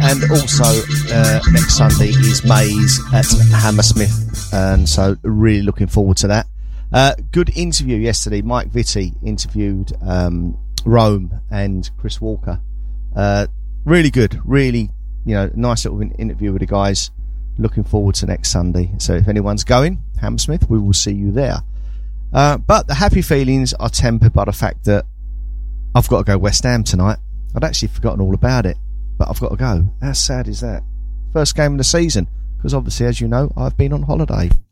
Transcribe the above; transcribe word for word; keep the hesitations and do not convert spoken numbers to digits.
and also uh, next Sunday is Maze at Hammersmith, and so really looking forward to that. Uh, good interview yesterday. Mike Vitti interviewed um, Rome and Chris Walker. Uh, really good, really, you know, nice little interview with the guys. Looking forward to next Sunday. So if anyone's going, Hammersmith, we will see you there. Uh, but the happy feelings are tempered by the fact that I've got to go West Ham tonight. I'd actually forgotten all about it, but I've got to go. How sad is that? First game of the season, because obviously, as you know, I've been on holiday.